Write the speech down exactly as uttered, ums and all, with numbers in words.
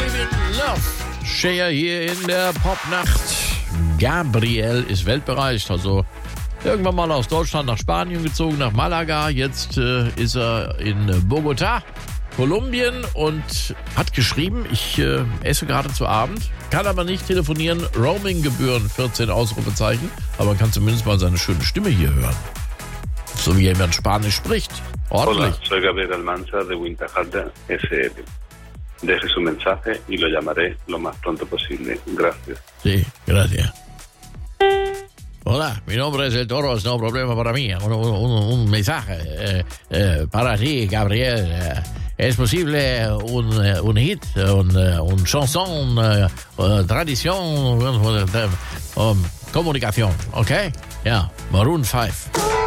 Living Love. Cher hier in der Popnacht. Gabriel ist weltbereist, also irgendwann mal aus Deutschland nach Spanien gezogen, nach Malaga. Jetzt äh, ist er in Bogotá, Kolumbien, und hat geschrieben, ich äh, esse gerade zu Abend, kann aber nicht telefonieren, Roaming-Gebühren, vierzehn Ausrufezeichen, aber kann zumindest mal seine schöne Stimme hier hören. So wie jemand Spanisch spricht. Ordentlich. Hola, soy Gabriel Almanza de Winterhalter S L. Deje su mensaje y lo llamaré lo más pronto posible. Gracias. Sí, gracias. Hola, mi nombre es El Toro, es no problema para mí. Un, un, un mensaje eh, eh, para ti, Gabriel. Eh, ¿Es posible un, un hit, un, un chanson, uh, tradición, uh, um, comunicación, ¿ok? Ja, yeah. Maroon five.